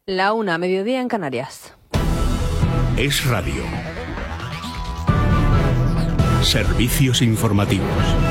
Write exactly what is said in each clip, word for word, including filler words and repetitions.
La una, mediodía en Canarias. Es Radio. Servicios informativos.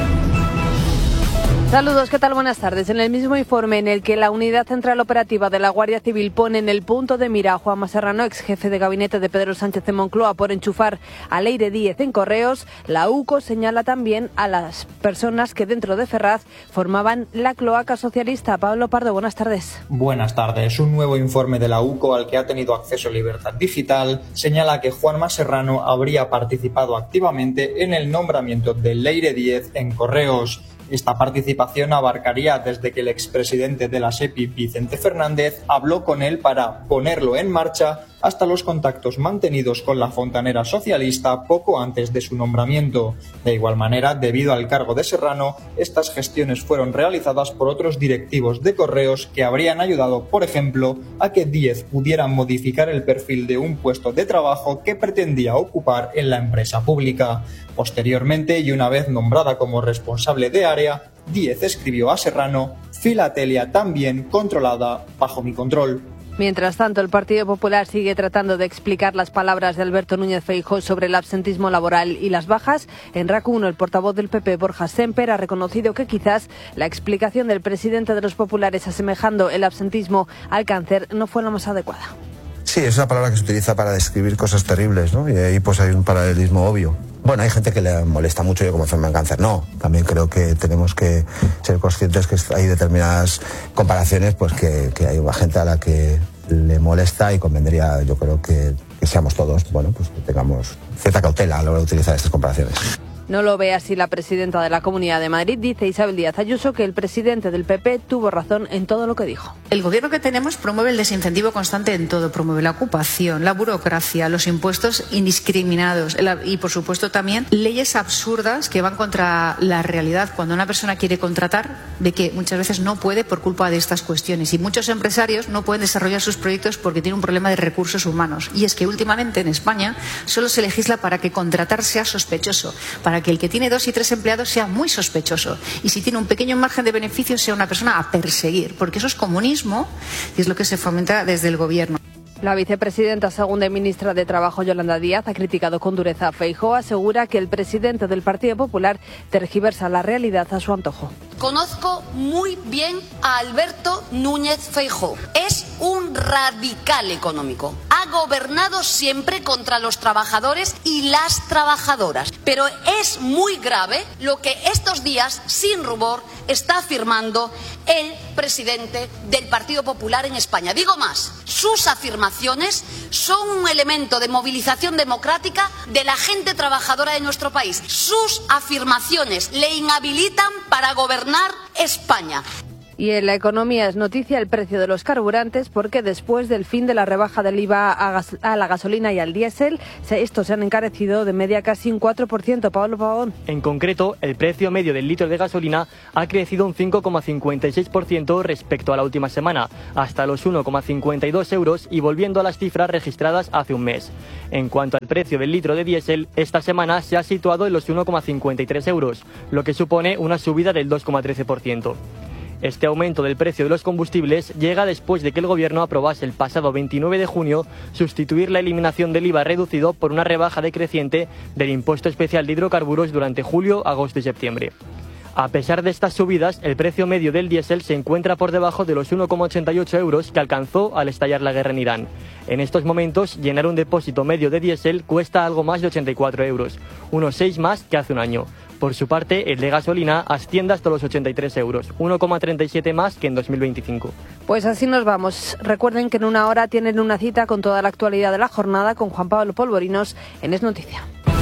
Saludos, ¿qué tal? Buenas tardes. En el mismo informe en el que la Unidad Central Operativa de la Guardia Civil pone en el punto de mira a Juanma Serrano, ex jefe de gabinete de Pedro Sánchez en Moncloa, por enchufar a Leire Díez en Correos, la UCO señala también a las personas que dentro de Ferraz formaban la cloaca socialista. Pablo Pardo, buenas tardes. Buenas tardes. Un nuevo informe de la UCO al que ha tenido acceso Libertad Digital señala que Juanma Serrano habría participado activamente en el nombramiento de Leire Díez en Correos. Esta participación abarcaría desde que el expresidente de la SEPI, Vicente Fernández, habló con él para ponerlo en marcha hasta los contactos mantenidos con la fontanera socialista poco antes de su nombramiento. De igual manera, debido al cargo de Serrano, estas gestiones fueron realizadas por otros directivos de Correos que habrían ayudado, por ejemplo, a que Díez pudiera modificar el perfil de un puesto de trabajo que pretendía ocupar en la empresa pública. Posteriormente, y una vez nombrada como responsable de área, Díez escribió a Serrano: «Filatelia también controlada bajo mi control». Mientras tanto, el Partido Popular sigue tratando de explicar las palabras de Alberto Núñez Feijóo sobre el absentismo laboral y las bajas. En R A C uno, el portavoz del P P, Borja Sémper, ha reconocido que quizás la explicación del presidente de los populares asemejando el absentismo al cáncer no fue la más adecuada. Sí, es una palabra que se utiliza para describir cosas terribles, ¿no? Y ahí pues hay un paralelismo obvio. Bueno, hay gente que le molesta mucho yo como enferma en cáncer. No, también creo que tenemos que ser conscientes que hay determinadas comparaciones pues que, que hay una gente a la que le molesta y convendría, yo creo que, que seamos todos, bueno, pues que tengamos cierta cautela a la hora de utilizar estas comparaciones. No lo ve así la presidenta de la Comunidad de Madrid. Dice Isabel Díaz Ayuso que el presidente del P P tuvo razón en todo lo que dijo. El gobierno que tenemos promueve el desincentivo constante en todo. Promueve la ocupación, la burocracia, los impuestos indiscriminados y, por supuesto, también leyes absurdas que van contra la realidad. Cuando una persona quiere contratar, ve que muchas veces no puede por culpa de estas cuestiones. Y muchos empresarios no pueden desarrollar sus proyectos porque tienen un problema de recursos humanos. Y es que últimamente en España solo se legisla para que contratar sea sospechoso, para que el que tiene dos y tres empleados sea muy sospechoso y si tiene un pequeño margen de beneficio sea una persona a perseguir, porque eso es comunismo y es lo que se fomenta desde el gobierno. La vicepresidenta segunda y ministra de Trabajo, Yolanda Díaz, ha criticado con dureza a Feijóo. Asegura que el presidente del Partido Popular tergiversa la realidad a su antojo. Conozco muy bien a Alberto Núñez Feijóo. Es un radical económico. Ha gobernado siempre contra los trabajadores y las trabajadoras. Pero es muy grave lo que estos días, sin rubor, está afirmando el presidente del Partido Popular en España. Digo más, sus afirmaciones son un elemento de movilización democrática de la gente trabajadora de nuestro país. Sus afirmaciones le inhabilitan para gobernar España. Y en la economía es noticia el precio de los carburantes porque después del fin de la rebaja del I V A a, gas, a la gasolina y al diésel, estos se han encarecido de media casi un cuatro por ciento. Pablo Pavón. En concreto, el precio medio del litro de gasolina ha crecido un cinco coma cincuenta y seis por ciento respecto a la última semana, hasta los uno coma cincuenta y dos euros y volviendo a las cifras registradas hace un mes. En cuanto al precio del litro de diésel, esta semana se ha situado en los uno coma cincuenta y tres euros, lo que supone una subida del dos coma trece por ciento. Este aumento del precio de los combustibles llega después de que el Gobierno aprobase el pasado veintinueve de junio sustituir la eliminación del I V A reducido por una rebaja decreciente del impuesto especial de hidrocarburos durante julio, agosto y septiembre. A pesar de estas subidas, el precio medio del diésel se encuentra por debajo de los uno coma ochenta y ocho euros que alcanzó al estallar la guerra en Irán. En estos momentos, llenar un depósito medio de diésel cuesta algo más de ochenta y cuatro euros, unos seis más que hace un año. Por su parte, el de gasolina asciende hasta los ochenta y tres euros, uno coma treinta y siete más que en dos mil veinticinco. Pues así nos vamos. Recuerden que en una hora tienen una cita con toda la actualidad de la jornada con Juan Pablo Polvorinos en Es Noticia.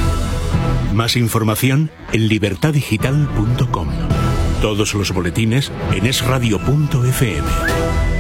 Más información en libertad digital punto com. Todos los boletines en es radio punto efe eme.